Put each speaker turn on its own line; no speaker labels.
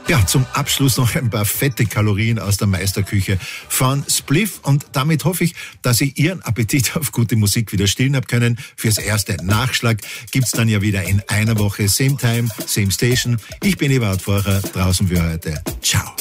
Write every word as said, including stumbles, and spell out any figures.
Ja, zum Abschluss noch ein paar fette Kalorien aus der Meisterküche von Spliff. Und damit hoffe ich, dass ich Ihren Appetit auf gute Musik wieder stillen habe können. Fürs erste Nachschlag gibt's dann ja wieder in einer Woche. Same time, same station. Ich bin Eberhard Forcher, draußen für heute. Ciao.